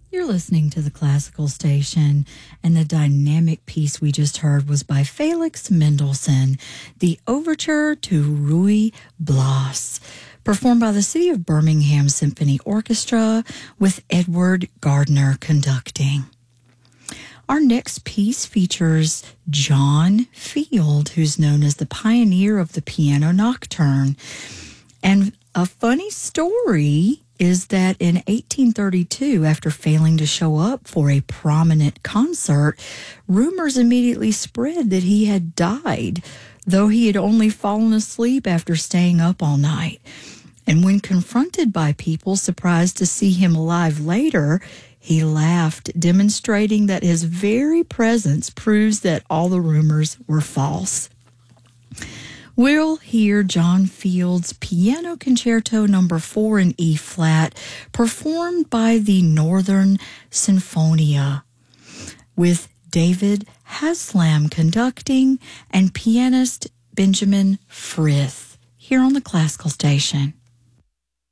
You're listening to the Classical Station, and the dynamic piece we just heard was by Felix Mendelssohn, the Overture to Ruy Blas, performed by the City of Birmingham Symphony Orchestra with Edward Gardner conducting. Our next piece features John Field, who's known as the pioneer of the piano nocturne. And a funny story is that in 1832, after failing to show up for a prominent concert, rumors immediately spread that he had died, though he had only fallen asleep after staying up all night. And when confronted by people surprised to see him alive later, he laughed, demonstrating that his very presence proves that all the rumors were false. We'll hear John Field's Piano Concerto No. 4 in E-flat, performed by the Northern Sinfonia, with David Haslam conducting and pianist Benjamin Frith, here on the Classical Station.